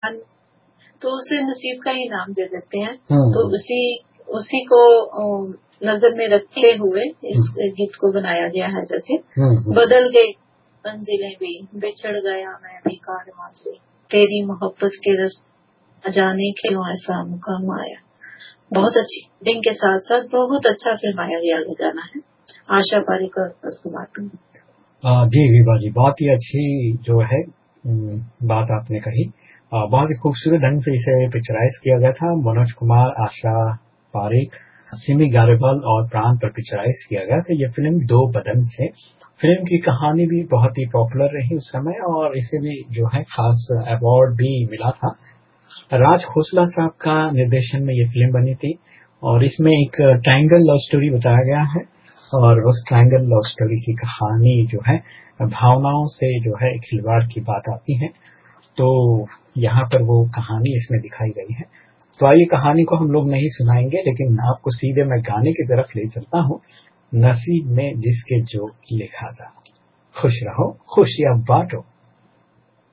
तो उसे नसीब का ही नाम दे देते हैं। तो उसी को नजर में रखते हुए इस गीत को बनाया गया है। जैसे बदल गई मंजिलें भी, बिछड़ गया मैं भी कारवां से, तेरी मोहब्बत के रास्ते जाने क्यों ऐसा मुकाम आया। बहुत अच्छी डिंग के साथ साथ बहुत अच्छा फिल्माया गया गाना है। आशा पारेकर सुनाती। जी विभा जी, बहुत ही अच्छी जो है बात आपने कही। बहुत ही खूबसूरत ढंग से इसे पिक्चराइज किया गया था। मनोज कुमार, आशा पारेख, सिमी गारेवाल और प्राण पर पिक्चराइज किया गया था। ये फिल्म दो बदन से। फिल्म की कहानी भी बहुत ही पॉपुलर रही उस समय और इसे भी जो है खास अवार्ड भी मिला था। राज खोसला साहब का निर्देशन में ये फिल्म बनी थी और इसमें एक ट्रायंगल लव स्टोरी बताया गया है और उस ट्रायंगल लव स्टोरी की कहानी जो है भावनाओं से जो है खिलवाड़ की बात आती है। तो यहाँ पर वो कहानी इसमें दिखाई गई है। तो आइए, कहानी को हम लोग नहीं सुनाएंगे लेकिन आपको सीधे मैं गाने की तरफ ले चलता हूँ। नसीब में जिसके जो लिखा था। खुश रहो, खुशियां बांटो।